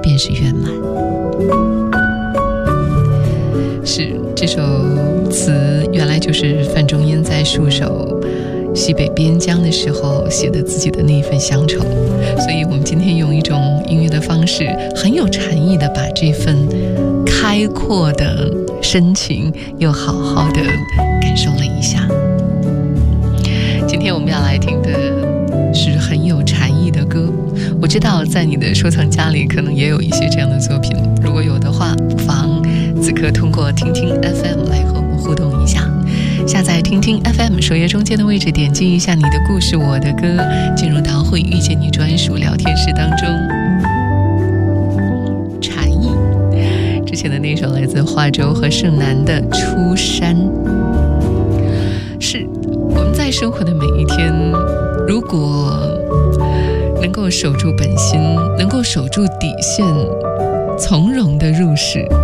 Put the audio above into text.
便是圆满。是，这首词原来就是范仲淹在戍守西北边疆的时候写的自己的那一份乡愁，所以我们今天用一种音乐的方式，很有禅意的把这份开阔的深情又好好的感受了一下。今天我们要来听的是很有禅意的歌，我知道在你的收藏夹里可能也有一些这样的作品，如果有的话，不妨此刻通过听听 FM 来和我们互动一下。下载听听 FM 首页中间的位置，点击一下你的故事我的歌，进入到会遇见你专属聊天室当中。禅意之前的那首来自华州和盛楠的出山。是，我们在生活的每一天，如果能够守住本心，能够守住底线，从容的入世，